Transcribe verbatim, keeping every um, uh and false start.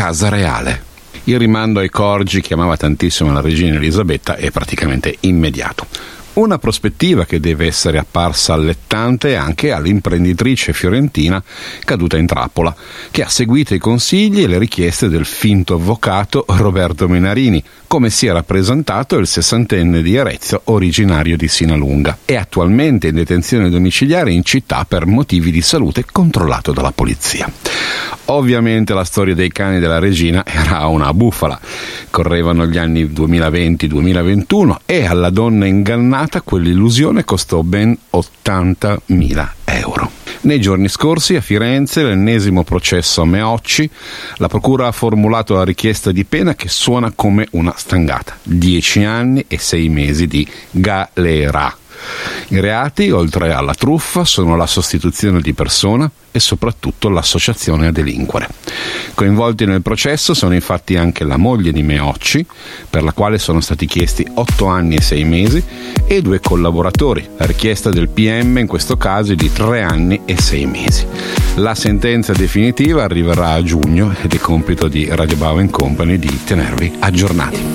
Casa Reale. Il rimando ai Corgi, che amava tantissimo la regina Elisabetta, è praticamente immediato. Una prospettiva che deve essere apparsa allettante anche all'imprenditrice fiorentina caduta in trappola, che ha seguito i consigli e le richieste del finto avvocato Roberto Menarini, come si era presentato il sessantenne di Arezzo, originario di Sinalunga, e attualmente in detenzione domiciliare in città per motivi di salute, controllato dalla polizia. Ovviamente la storia dei cani della regina era una bufala. Correvano gli anni duemilaventi duemilaventuno e alla donna ingannata quell'illusione costò ben ottantamila euro. Nei giorni scorsi a Firenze, l'ennesimo processo a Meocci, la procura ha formulato la richiesta di pena che suona come una stangata: dieci anni e sei mesi di galera. I reati, oltre alla truffa, sono la sostituzione di persona e soprattutto l'associazione a delinquere. Coinvolti nel processo sono infatti anche la moglie di Meocci, per la quale sono stati chiesti otto anni e sei mesi, e due collaboratori. La richiesta del P M in questo caso è di tre anni e sei mesi. La sentenza definitiva arriverà a giugno ed è compito di Radio Bau and Company di tenervi aggiornati.